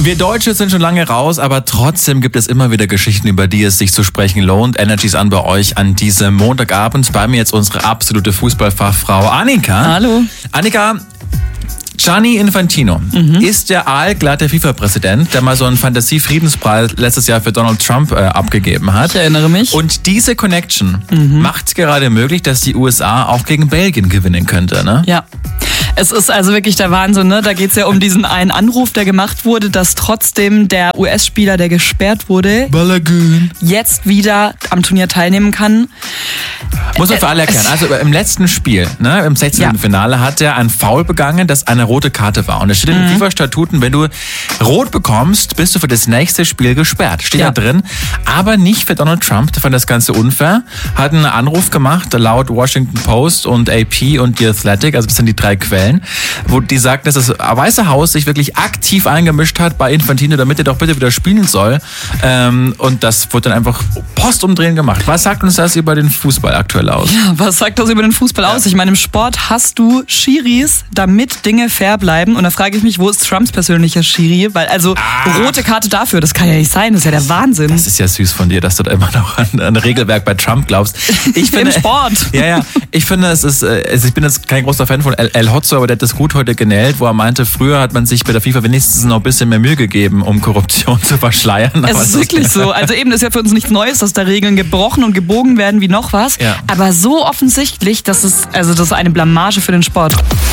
Wir Deutsche sind schon lange raus, aber trotzdem gibt es immer wieder Geschichten, über die es sich zu sprechen lohnt. Energy ist an bei euch an diesem Montagabend. Bei mir jetzt unsere absolute Fußballfachfrau Annika. Hallo. Annika, Gianni Infantino ist der aalglatte FIFA-Präsident, der mal so einen Fantasie-Friedenspreis letztes Jahr für Donald Trump abgegeben hat. Ich erinnere mich. Und diese Connection macht es gerade möglich, dass die USA auch gegen Belgien gewinnen könnte, ne? Ja. Es ist also wirklich der Wahnsinn, ne? Da geht es ja um diesen einen Anruf, der gemacht wurde, dass trotzdem der US-Spieler, der gesperrt wurde, Balogun, jetzt wieder am Turnier teilnehmen kann. muss man für alle erklären. Also im letzten Spiel, ne, im 16. Finale, hat er ein Foul begangen, das eine rote Karte war. Und es steht in den FIFA-Statuten, wenn du rot bekommst, bist du für das nächste Spiel gesperrt. Steht da drin. Aber nicht für Donald Trump. Der fand das Ganze unfair. Hat einen Anruf gemacht, laut Washington Post und AP und The Athletic, also das sind die drei Quellen, wo die sagten, dass das Weiße Haus sich wirklich aktiv eingemischt hat bei Infantino, damit er doch bitte wieder spielen soll. Und das wurde dann einfach postumdrehen gemacht. Was sagt uns das über den Fußball aktuell aus? Ja, was sagt das über den Fußball aus? Ich meine, im Sport hast du Schiris, damit Dinge fair bleiben. Und da frage ich mich, wo ist Trumps persönlicher Schiri? Weil rote Karte dafür, das kann ja nicht sein. Das ist ja der Wahnsinn. Das ist ja süß von dir, dass du da immer noch an ein Regelwerk bei Trump glaubst. Ich finde, im Sport. Ja. Ich finde, es ist, ich bin jetzt kein großer Fan von El Hotzo, aber der hat das gut heute genäht, wo er meinte, früher hat man sich bei der FIFA wenigstens noch ein bisschen mehr Mühe gegeben, um Korruption zu verschleiern. Es ist wirklich so. Also eben, das ist ja für uns nichts Neues, dass da Regeln gebrochen und gebogen werden wie noch was. Ja. Aber so offensichtlich, das ist eine Blamage für den Sport.